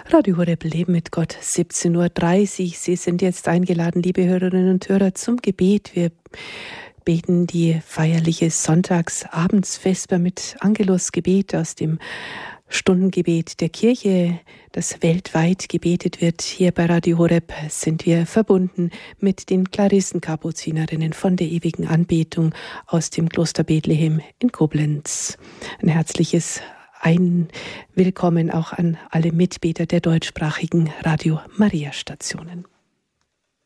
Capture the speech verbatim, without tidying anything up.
Radio Horeb Leben mit Gott, siebzehn Uhr dreißig. Sie sind jetzt eingeladen, liebe Hörerinnen und Hörer, zum Gebet. Wir beten die feierliche Sonntagsabendsvesper mit Angelusgebet aus dem Stundengebet der Kirche, das weltweit gebetet wird. Hier bei Radio Horeb sind wir verbunden mit den Klarissenkapuzinerinnen von der ewigen Anbetung aus dem Kloster Bethlehem in Koblenz. Ein herzliches Ein Willkommen auch an alle Mitbeter der deutschsprachigen Radio Maria Stationen.